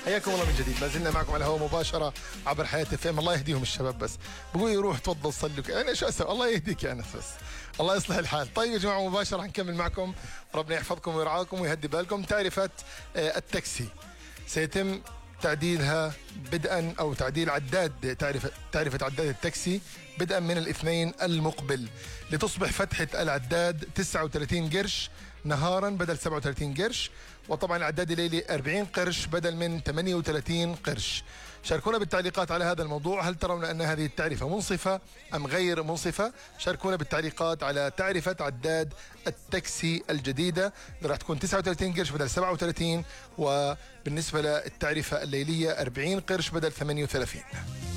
حياكم الله من جديد، ما زلنا معكم على الهواء مباشرة عبر حياة FM. الله يهديهم الشباب، بس بقول يروح تفضل صلوا. أنا شو أسوي؟ الله يهديك يا أنس، بس الله يصلح الحال. طيب يا جماعة، مباشرة نكمل معكم. ربنا يحفظكم ويرعاكم ويهدي بالكم. تعرفة التاكسي سيتم تعديلها بدءا، أو تعديل عداد تعرفة عداد التاكسي بدءا من الاثنين المقبل، لتصبح فتحة العداد 39 قرش نهارا بدل 37 قرش، وطبعا العداد الليلي 40 قرش بدل من 38 قرش. شاركونا بالتعليقات على هذا الموضوع، هل ترون أن هذه التعرفة منصفة أم غير منصفة؟ شاركونا بالتعليقات على تعرفة عداد التاكسي الجديدة اللي راح تكون 39 قرش بدل 37، وبالنسبة للتعرفة الليلية 40 قرش بدل 38.